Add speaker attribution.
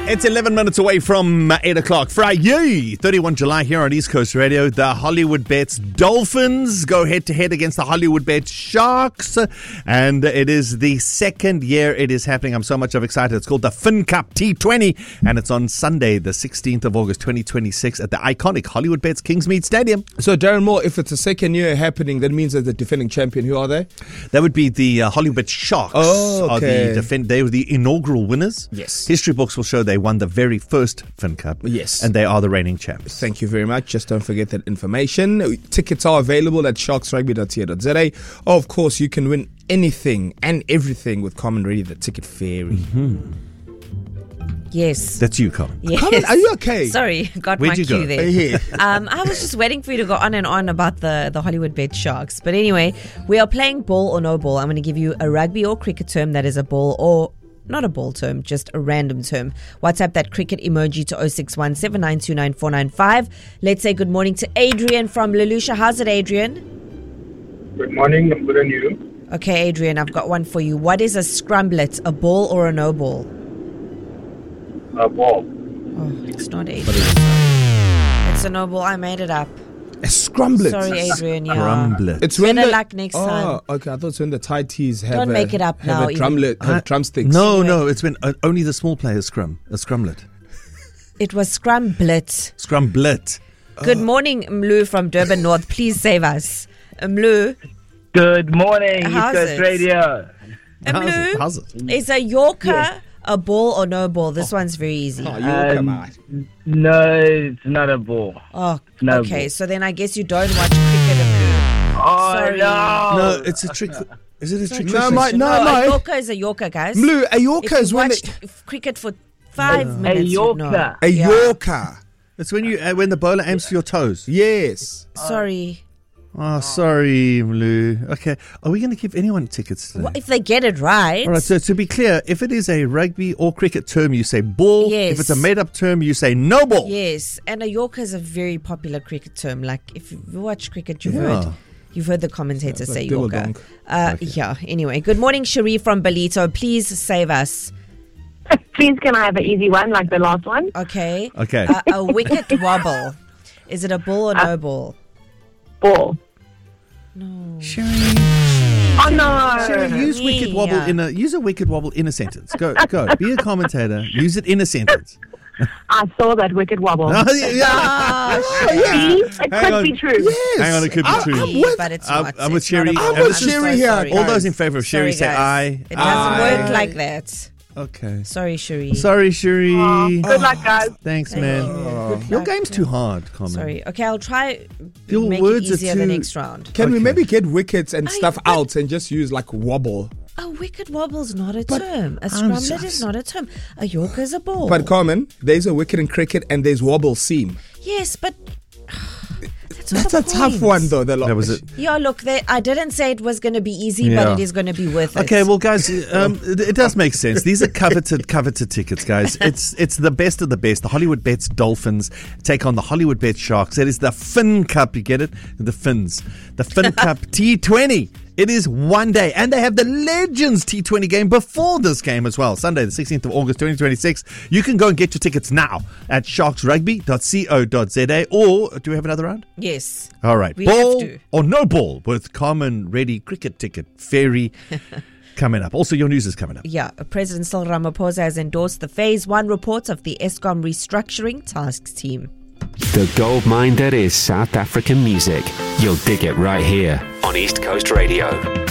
Speaker 1: It's 11 minutes away from 8 o'clock. Friday, 31 July here on East Coast Radio. The Hollywood Bets Dolphins go head-to-head against the Hollywood Bets Sharks. And it is the second year it is happening. I'm so much excited. It's called the FinCup T20. And it's on Sunday, the 16th of August, 2026 at the iconic Hollywood Bets Kingsmead Stadium.
Speaker 2: So, Darren Moore, if it's a second year happening, that means that the defending champion, who are they?
Speaker 1: That would be the Hollywood Bets Sharks.
Speaker 2: Oh, okay.
Speaker 1: They were the inaugural winners.
Speaker 2: Yes.
Speaker 1: History books will show they won the very first FinCup.
Speaker 2: Yes.
Speaker 1: And they are the reigning champs.
Speaker 2: Thank you very much. Just don't forget that information. Tickets are available at sharksrugby.co.za. Of course, you can win anything and everything with Common Ready, the ticket fairy.
Speaker 1: Mm-hmm.
Speaker 3: Yes.
Speaker 1: That's you, Colin.
Speaker 3: Yes.
Speaker 2: Colin, are you okay?
Speaker 3: Sorry, got
Speaker 1: Where'd
Speaker 3: my
Speaker 1: you
Speaker 3: cue
Speaker 1: go?
Speaker 3: there.
Speaker 2: Yeah.
Speaker 3: I was just waiting for you to go on and on about the Hollywood Bet Sharks. But anyway, we are playing ball or no ball. I'm going to give you a rugby or cricket term that is a ball or not a ball term, just a random term. WhatsApp that cricket emoji to 0617929495. Let's say good morning to Adrian from Lelusha. How's it, Adrian?
Speaker 4: Good morning, I'm good and you?
Speaker 3: Okay, Adrian, I've got one for you. What is a scrumblet, a ball or a no ball?
Speaker 4: A ball.
Speaker 3: Oh, it's not Adrian. It's a no ball. I made it up.
Speaker 2: A scrumblet.
Speaker 3: Sorry, Adrian. Yeah.
Speaker 1: Crumblet.
Speaker 2: It's when
Speaker 3: Better
Speaker 2: the,
Speaker 3: luck next time.
Speaker 2: Okay, I thought it's when the Thai teas have
Speaker 3: Don't make it up
Speaker 2: have
Speaker 3: now,
Speaker 2: a drumlet, have drumsticks.
Speaker 1: No, it's when only the small players scrum. A scrumlet.
Speaker 3: It was scrumblet.
Speaker 1: Scrumblet.
Speaker 3: Good morning, Mlu from Durban North. Please save us. Mlu.
Speaker 5: Good morning,
Speaker 3: How's
Speaker 5: East Coast
Speaker 3: it?
Speaker 5: Radio.
Speaker 3: Mlu.
Speaker 1: How's it?
Speaker 3: Is a Yorker a ball or no ball? This one's very easy.
Speaker 2: Oh, you come on.
Speaker 5: No, it's not a ball.
Speaker 3: Oh,
Speaker 5: No
Speaker 3: okay.
Speaker 5: ball.
Speaker 3: So then I guess you don't watch cricket, Mlu.
Speaker 5: Oh,
Speaker 3: Sorry.
Speaker 5: no.
Speaker 1: No, it's a trick. Is it a trick?
Speaker 2: No,
Speaker 1: question?
Speaker 2: No,
Speaker 3: a
Speaker 2: mate.
Speaker 3: Yorker is a Yorker, guys.
Speaker 2: Blue, a
Speaker 3: If
Speaker 2: Yorker
Speaker 3: you
Speaker 2: is when
Speaker 3: watched cricket for 5 minutes, you'd
Speaker 5: Yorker.
Speaker 3: know.
Speaker 2: a
Speaker 3: Yeah.
Speaker 2: Yorker.
Speaker 1: It's when you when the bowler aims for your toes.
Speaker 2: Yes.
Speaker 3: Sorry.
Speaker 1: Oh, sorry, Lou. Okay, are we going to give anyone tickets today?
Speaker 3: Well, if they get it right.
Speaker 1: All right, so to be clear, if it is a rugby or cricket term, you say ball.
Speaker 3: Yes.
Speaker 1: If it's a made-up term, you say no ball.
Speaker 3: Yes, and a Yorker is a very popular cricket term. Like if you watch cricket, you've
Speaker 1: Yeah.
Speaker 3: heard the commentators say
Speaker 2: like
Speaker 3: Yorker.
Speaker 2: Dibble
Speaker 3: Yeah. Anyway, good morning, Cherie from Belito. Please save us.
Speaker 6: Please, can I have an easy one like the last one?
Speaker 3: Okay.
Speaker 1: Okay.
Speaker 3: A wicket wobble. Is it a ball or no ball?
Speaker 6: Ball.
Speaker 3: No.
Speaker 1: Sherry,
Speaker 6: Oh no!
Speaker 1: use wicket wobble use a wicket wobble in a sentence. Go. Be a commentator. Use it in a sentence.
Speaker 6: I saw that wicked wobble.
Speaker 1: Oh, yeah.
Speaker 6: See? It
Speaker 1: Hang
Speaker 6: could
Speaker 1: on.
Speaker 6: be true.
Speaker 2: Yes.
Speaker 1: Hang on, it could be true.
Speaker 2: I'm with-
Speaker 3: But it's
Speaker 1: I'm-
Speaker 3: not.
Speaker 1: I'm with
Speaker 3: It's not
Speaker 1: Sherry.
Speaker 3: a ball.
Speaker 1: I'm with
Speaker 3: so
Speaker 2: Sherry here.
Speaker 3: sorry.
Speaker 1: All those in favor of Sherry
Speaker 3: Sorry,
Speaker 1: say
Speaker 3: guys.
Speaker 1: aye.
Speaker 3: It doesn't
Speaker 1: Aye.
Speaker 3: work like that.
Speaker 1: Okay.
Speaker 3: Sorry, Cherie.
Speaker 1: Sorry, Sherry.
Speaker 6: Good luck, guys.
Speaker 1: Thanks,
Speaker 3: Thank
Speaker 1: man.
Speaker 3: you. Good
Speaker 1: Your
Speaker 3: luck.
Speaker 1: game's too hard, Common.
Speaker 3: Sorry. Okay, I'll try
Speaker 1: Your
Speaker 3: make
Speaker 1: words
Speaker 3: it
Speaker 1: are
Speaker 3: easier the
Speaker 1: too-
Speaker 3: next round.
Speaker 2: Can we
Speaker 1: Okay.
Speaker 2: maybe get wickets and stuff
Speaker 3: but-
Speaker 2: out and just use like wobble?
Speaker 3: A wicket wobble's not a term. A scrumblet is not a term. A Yorker is a ball.
Speaker 2: But Common, there's a wicket in cricket and there's wobble seam.
Speaker 3: yes, but that's
Speaker 2: That's a tough one though.
Speaker 1: That was it.
Speaker 3: Yeah, look, I didn't say it was going to be easy,
Speaker 1: Yeah.
Speaker 3: but it is going to be worth it.
Speaker 1: Okay, well, guys, it does make sense. These are coveted tickets, guys. It's the best of the best. The Hollywood Bets Dolphins take on the Hollywood Bets Sharks. It is the FinCup. You get it? The Fins. The FinCup T20. It is one day. And they have the Legends T20 game before this game as well. Sunday, the 16th of August, 2026. You can go and get your tickets now at sharksrugby.co.za. Or, do we have another round?
Speaker 3: Yes.
Speaker 1: All right.
Speaker 3: We
Speaker 1: Ball
Speaker 3: have to.
Speaker 1: or no ball with Common Ready Cricket Ticket Ferry coming up. Also, your news is coming up.
Speaker 3: Yeah, President Cyril Ramaphosa has endorsed the Phase 1 report of the Eskom restructuring tasks team.
Speaker 7: The gold mine that is South African music. You'll dig it right here on East Coast Radio.